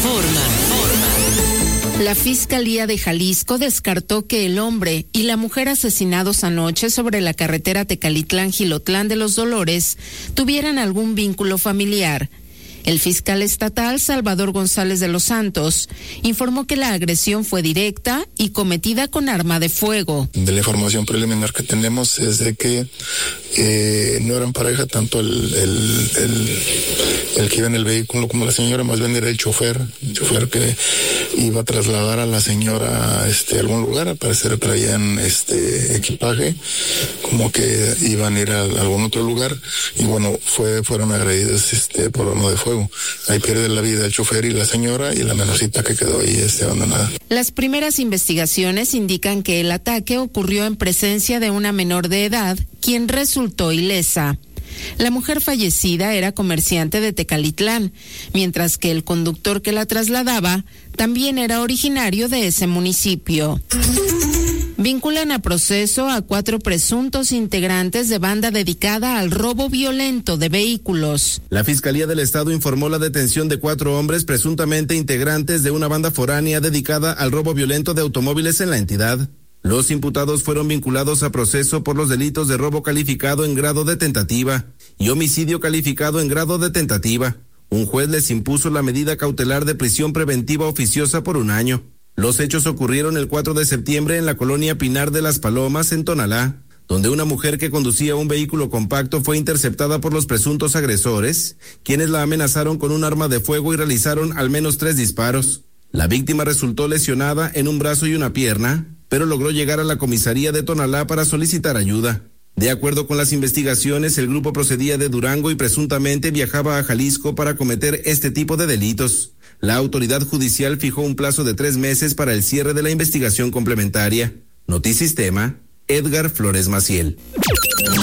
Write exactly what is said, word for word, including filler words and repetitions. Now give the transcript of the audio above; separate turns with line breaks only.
La Fiscalía de Jalisco descartó que el hombre y la mujer asesinados anoche sobre la carretera Tecalitlán-Jilotlán de los Dolores tuvieran algún vínculo familiar. El fiscal estatal, Salvador González de los Santos, informó que la agresión fue directa y cometida con arma de fuego.
De la información preliminar que tenemos es de que eh, no eran pareja tanto el, el, el, el que iba en el vehículo como la señora, más bien era el chofer, el chofer que iba a trasladar a la señora este, a algún lugar. Al parecer traían este equipaje, como que iban a ir a algún otro lugar, y bueno, fue fueron agredidos este, por arma de fuego. Ahí pierde la vida el chofer y la señora y la menorcita que quedó ahí este, abandonada.
Las primeras investigaciones indican que el ataque ocurrió en presencia de una menor de edad, quien resultó ilesa. La mujer fallecida era comerciante de Tecalitlán, mientras que el conductor que la trasladaba también era originario de ese municipio. Vinculan a proceso a cuatro presuntos integrantes de banda dedicada al robo violento de vehículos.
La Fiscalía del Estado informó la detención de cuatro hombres presuntamente integrantes de una banda foránea dedicada al robo violento de automóviles en la entidad. Los imputados fueron vinculados a proceso por los delitos de robo calificado en grado de tentativa y homicidio calificado en grado de tentativa. Un juez les impuso la medida cautelar de prisión preventiva oficiosa por un año. Los hechos ocurrieron el cuatro de septiembre en la colonia Pinar de las Palomas, en Tonalá, donde una mujer que conducía un vehículo compacto fue interceptada por los presuntos agresores, quienes la amenazaron con un arma de fuego y realizaron al menos tres disparos. La víctima resultó lesionada en un brazo y una pierna, pero logró llegar a la comisaría de Tonalá para solicitar ayuda. De acuerdo con las investigaciones, el grupo procedía de Durango y presuntamente viajaba a Jalisco para cometer este tipo de delitos. La autoridad judicial fijó un plazo de tres meses para el cierre de la investigación complementaria. Notisistema, Edgar Flores Maciel.